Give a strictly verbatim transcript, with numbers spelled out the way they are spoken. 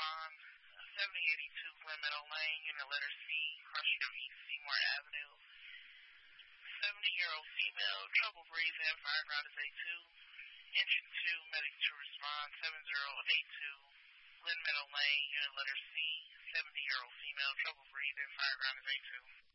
respond. seventy eighty-two Glen Meadow Lane, unit letter C, crossing of East Seymour Avenue. seventy-year-old female, trouble breathing, fire ground is A two. Engine two, medic to respond, seven zero eight two. Glen Meadow Lane, unit letter C, seventy-year-old female, trouble breathing, fire ground is A two.